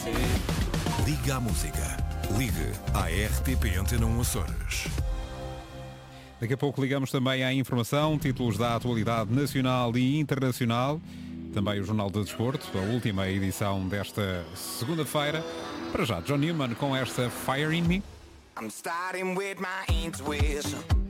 Liga à música. Ligue à RTP Antena 1 Açores. Daqui a pouco ligamos também à informação, títulos da atualidade nacional e internacional. Também o Jornal do Desporto, a última edição desta segunda-feira. Para já, John Newman com esta Fire in Me. I'm starting with my intuition.